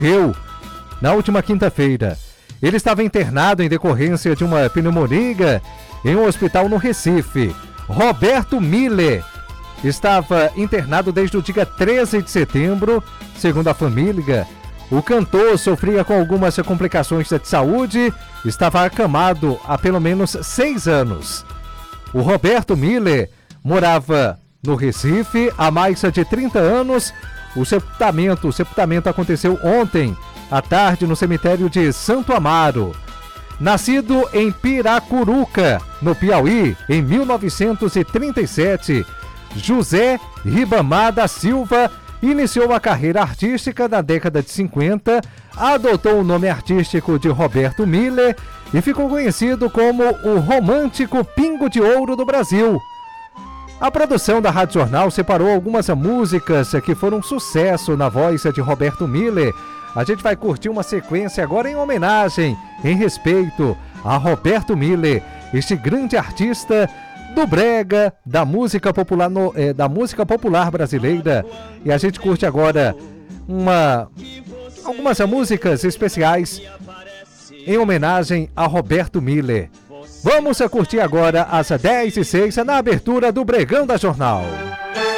Eu, na última quinta-feira. Ele estava internado em decorrência de uma pneumonia em um hospital no Recife. Roberto Miller estava internado desde o dia 13 de setembro, segundo a família. O cantor sofria com algumas complicações de saúde, estava acamado há pelo menos 6 anos. O Roberto Miller morava no Recife há mais de 30 anos. O sepultamento aconteceu ontem à tarde no cemitério de Santo Amaro. Nascido em Piracuruca, no Piauí, em 1937, José Ribamar da Silva iniciou a carreira artística na década de 50, adotou o nome artístico de Roberto Miller e ficou conhecido como o romântico Pingo de Ouro do Brasil. A produção da Rádio Jornal separou algumas músicas que foram sucesso na voz de Roberto Miller. A gente vai curtir uma sequência agora em homenagem, em respeito a Roberto Miller, este grande artista do brega, da música popular brasileira. E a gente curte agora algumas músicas especiais em homenagem a Roberto Miller. Vamos curtir agora às 10h06 na abertura do Bregão da Jornal.